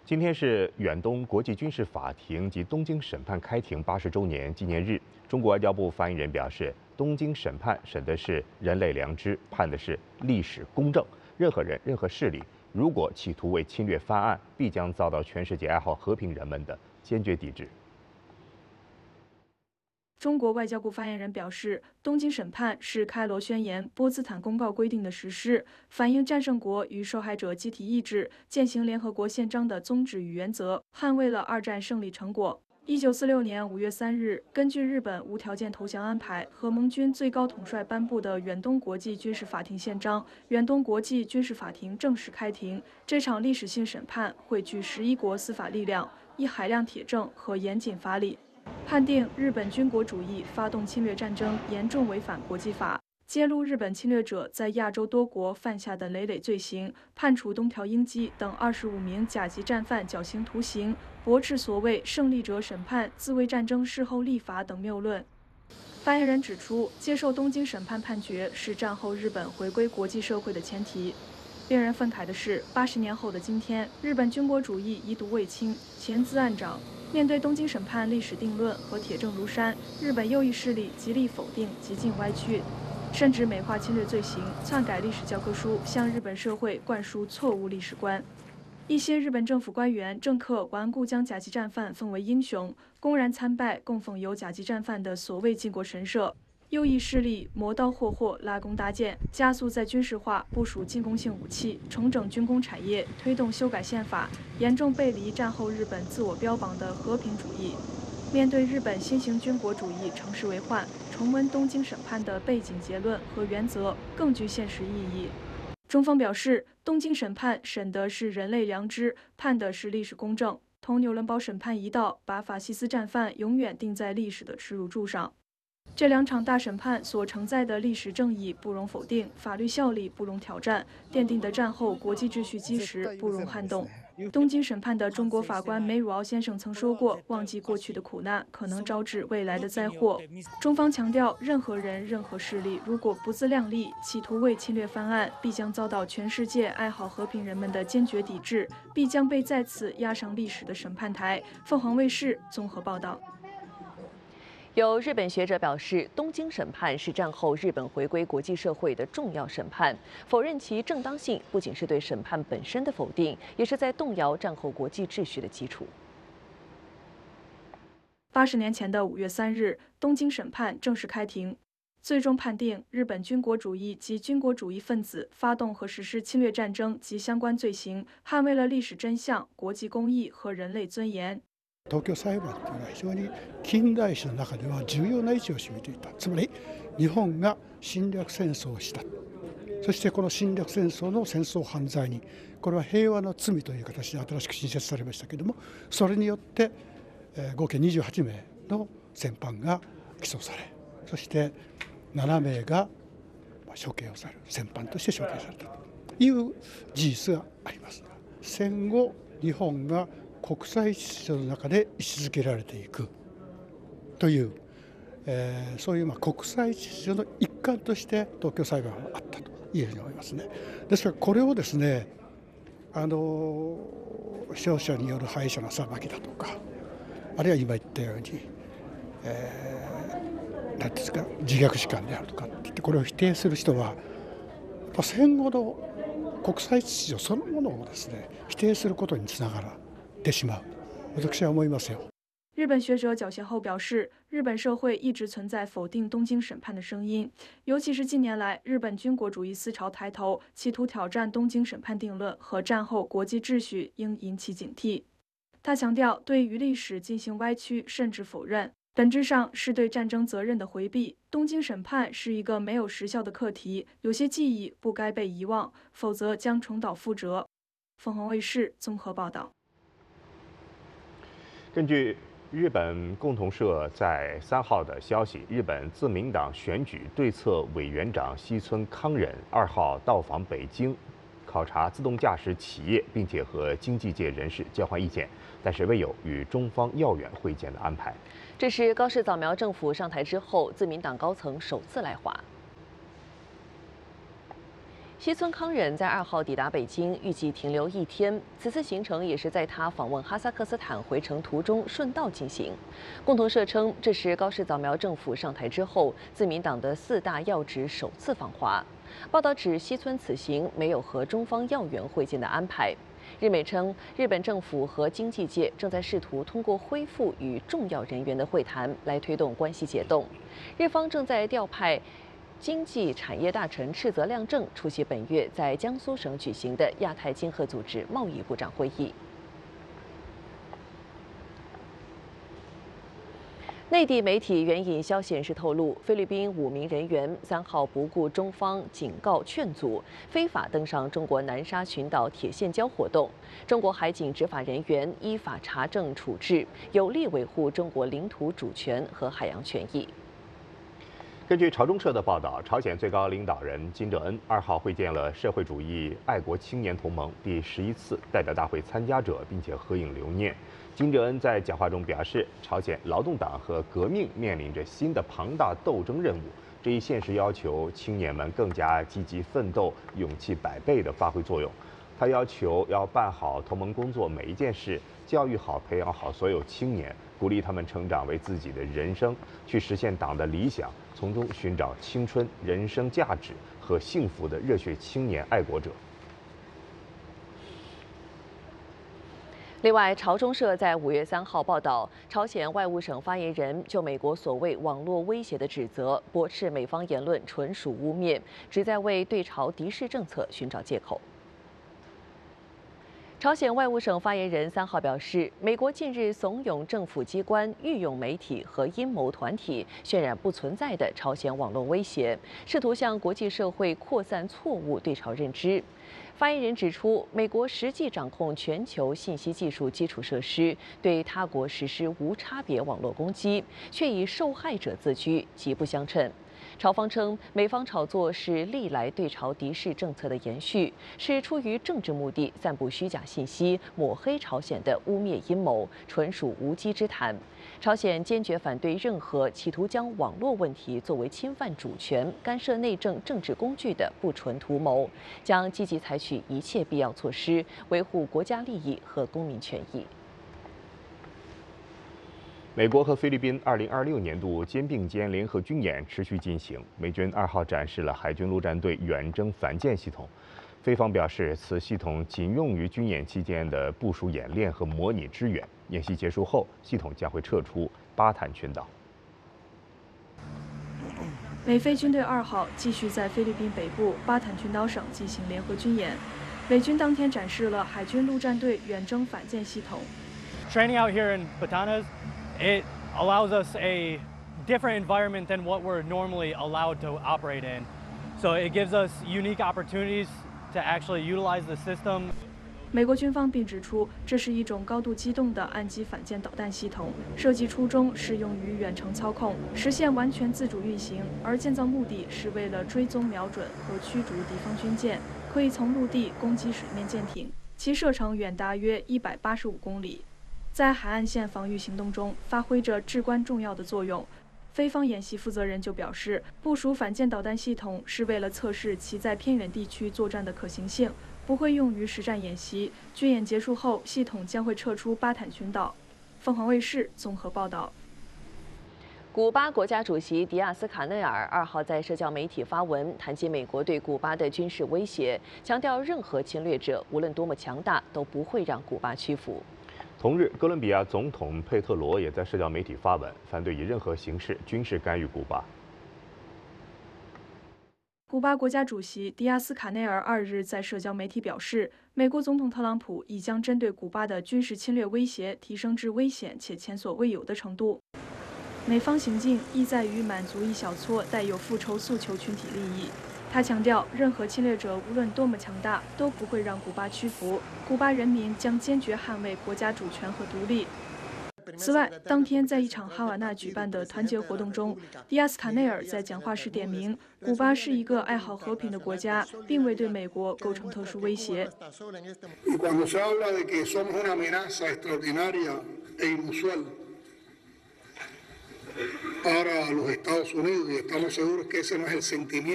今天是远东国际军事法庭及东京审判开庭80周年纪念日。中国外交部发言人表示，东京审判审的是人类良知，判的是历史公正。任何人、任何势力，如果企图为侵略翻案，必将遭到全世界爱好和平人们的坚决抵制。 中国外交部发言人表示，东京审判是开罗宣言、波茨坦公告规定的实施，反映战胜国与受害者集体意志，践行联合国宪章的宗旨与原则，捍卫了二战胜利成果。1946年5月3日，根据日本无条件投降安排和盟军最高统帅颁布的远东国际军事法庭宪章，远东国际军事法庭正式开庭。这场历史性审判汇聚11国司法力量，以海量铁证和严谨法理， 判定日本军国主义发动侵略战争严重违反国际法，揭露日本侵略者在亚洲多国犯下的累累罪行，判处东条英机等25名甲级战犯绞刑徒刑，驳斥所谓胜利者审判、自卫战争事后立法等谬论。发言人指出，接受东京审判判决是战后日本回归国际社会的前提。 令人愤慨的是，80年后的今天，日本军国主义遗毒未清，潜滋暗长。面对东京审判历史定论和铁证如山，日本右翼势力极力否定、极尽歪曲，甚至美化侵略罪行，篡改历史教科书，向日本社会灌输错误历史观。一些日本政府官员、政客顽固将甲级战犯奉为英雄，公然参拜供奉有甲级战犯的所谓靖国神社。 右翼势力磨刀霍霍、拉弓搭箭，加速在军事化部署进攻性武器，重整军工产业，推动修改宪法，严重背离战后日本自我标榜的和平主义。面对日本新型军国主义乘势为患，重温东京审判的背景结论和原则更具现实意义。中方表示，东京审判审的是人类良知，判的是历史公正，同纽伦堡审判一道，把法西斯战犯永远钉在历史的耻辱柱上。 这两场大审判所承载的历史正义不容否定，法律效力不容挑战，奠定的战后国际秩序基石不容撼动。东京审判的中国法官梅汝敖先生曾说过：“忘记过去的苦难，可能招致未来的灾祸。”中方强调，任何人、任何势力如果不自量力，企图为侵略翻案，必将遭到全世界爱好和平人们的坚决抵制，必将被再次押上历史的审判台。凤凰卫视综合报道。 有日本学者表示，东京审判是战后日本回归国际社会的重要审判，否认其正当性不仅是对审判本身的否定，也是在动摇战后国际秩序的基础。 80年前的5月3日，东京审判正式开庭，最终判定日本军国主義及军国主义分子发动和实施侵略战争及相关罪行，捍卫了历史真相、国际公义和人类尊严。 東京裁判というのは非常に近代史の中では重要な位置を占めていた。つまり日本が侵略戦争をした。そしてこの侵略戦争の戦争犯罪にこれは平和の罪という形で新しく新設されましたけれども、それによって合計28名の戦犯が起訴され、そして7名が処刑をされる、戦犯として処刑されたという事実があります。戦後日本が国際秩序の中で位置づけられていくという、そういう国際秩序の一環として東京裁判はあったと言えると思いますね。ですからこれをですね、勝者による敗者の裁きだとか、あるいは今言ったように、何ですか自虐史観であるとかって言ってこれを否定する人は、やっぱ戦後の国際秩序そのものをですね否定することにつながる。 日本学者较贤后表示，日本社会一直存在否定东京审判的声音，尤其是近年来日本军国主义思潮抬头，企图挑战东京审判定论和战后国际秩序，应引起警惕。他强调，对于历史进行歪曲甚至否认，本质上是对战争责任的回避。东京审判是一个没有时效的课题，有些记忆不该被遗忘，否则将重蹈覆辙。凤凰卫视综合报道。 根据日本共同社在3号的消息，日本自民党选举对策委员长西村康稔2号到访北京，考察自动驾驶企业，并且和经济界人士交换意见，但是未有与中方要员会见的安排。 这是高市早苗政府上台之后，自民党高层首次来华。 西村康稔在2号抵达北京，预计停留1天。此次行程也是在他访问哈萨克斯坦回程途中顺道进行。共同社称，这是高市早苗政府上台之后，自民党的4大要职首次访华。报道指，西村此行没有和中方要员会见的安排。日媒称，日本政府和经济界正在试图通过恢复与重要人员的会谈来推动关系解冻。日方正在调派经济产业大臣赤泽亮正出席本月在江苏省举行的亚太经合组织贸易部长会议。内地媒体援引消息人士透露，菲律宾5名人员3号不顾中方警告劝阻，非法登上中国南沙群岛铁线礁活动。中国海警执法人员依法查证处置，有力维护中国领土主权和海洋权益。 根据朝中社的报道，朝鲜最高领导人金正恩2号会见了社会主义爱国青年同盟第11次代表大会参加者，并且合影留念。金正恩在讲话中表示，朝鲜劳动党和革命面临着新的庞大斗争任务，这一现实要求青年们更加积极奋斗，勇气100倍地发挥作用。他要求要办好同盟工作每一件事，教育好、培养好所有青年，鼓励他们成长为自己的人生，去实现党的理想，从中寻找青春、人生价值和幸福的热血青年爱国者。 另外，朝中社在5月3号报道，朝鲜外务省发言人就美国所谓网络威胁的指责，驳斥美方言论纯属污蔑，旨在为对朝敌视政策寻找借口。朝鲜外务省发言人3号表示，美国近日怂恿政府机关、御用媒体和阴谋团体渲染不存在的朝鲜网络威胁，试图向国际社会扩散错误对朝认知。发言人指出，美国实际掌控全球信息技术基础设施，对他国实施无差别网络攻击，却以受害者自居，极不相称。朝方称，美方炒作是历来对朝敌视政策的延续，是出于政治目的散布虚假信息、抹黑朝鲜的污蔑阴谋，纯属无稽之谈。朝鲜坚决反对任何企图将网络问题作为侵犯主权、干涉内政政治工具的不纯图谋，将积极采取一切必要措施，维护国家利益和公民权益。 美国和菲律宾2026年度肩并肩联合军演持续进行，美军2号展示了海军陆战队远征反舰系统。菲方表示，此系统仅用于军演期间的部署演练和模拟支援。演习结束后，系统将会撤出巴坦群岛。 美菲军队2号继续在菲律宾北部巴坦群岛省进行联合军演。美军当天展示了海军陆战队远征反舰系统。 Training out here in Batanes, it allows us a different environment than what we're normally allowed to operate in. So it gives us unique opportunities to actually utilize the system. 美国军方并指出，这是一种高度机动的岸基反舰导弹系统，设计初衷是用于远程操控，实现完全自主运行，而建造目的是为了追踪、瞄准和驱逐敌方军舰，可以从陆地攻击水面舰艇，其射程远大约185公里，在海岸线防御行动中发挥着至关重要的作用。菲方演习负责人就表示，部署反舰导弹系统是为了测试其在偏远地区作战的可行性，不会用于实战演习。军演结束后，系统将会撤出巴坦群岛。凤凰卫视综合报道。 古巴国家主席迪亚斯卡内尔2号在社交媒体发文，谈及美国对古巴的军事威胁，强调任何侵略者无论多么强大，都不会让古巴屈服。 同日，哥伦比亚总统佩特罗也在社交媒体发文，反对以任何形式军事干预古巴。 古巴国家主席迪亚斯卡内尔2日在社交媒体表示，美国总统特朗普已将针对古巴的军事侵略威胁提升至危险且前所未有的程度。美方行径意在于满足一小撮带有复仇诉求群体利益。他强调，任何侵略者无论多么强大，都不会让古巴屈服。古巴人民将坚决捍卫国家主权和独立。此外，当天在一场哈瓦那举办的团结活动中，迪亚斯卡内尔在讲话时点名，古巴是一个爱好和平的国家，并未对美国构成特殊威胁。 para los Estados Unidos y estamos seguros que ese no es el sentimiento.